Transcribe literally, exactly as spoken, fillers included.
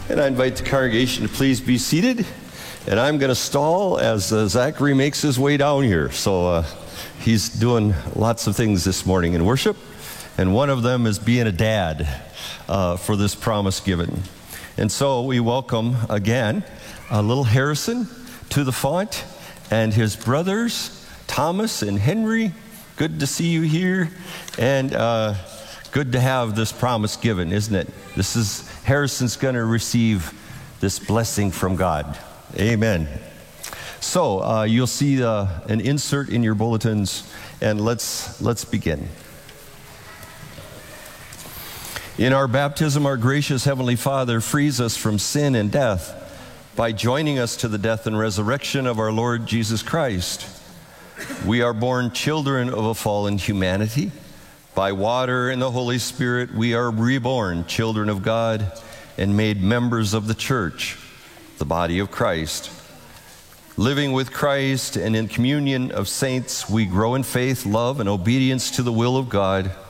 And I invite the congregation to please be seated. And I'm going to stall as uh, Zachary makes his way down here. So uh, he's doing lots of things this morning in worship. And one of them is being a dad uh, for this promise given. And so we welcome again uh, little Harrison to the font and his brothers, Thomas and Henry. Good to see you here. And uh, good to have this promise given, isn't it? This is, Harrison's going to receive this blessing from God. Amen. So uh, you'll see uh, an insert in your bulletins, and let's let's begin. In our baptism, our gracious Heavenly Father frees us from sin and death by joining us to the death and resurrection of our Lord Jesus Christ. We are born children of a fallen humanity. By water and the Holy Spirit, we are reborn children of God and made members of the church, the body of Christ. Living with Christ and in communion of saints, we grow in faith, love, and obedience to the will of God.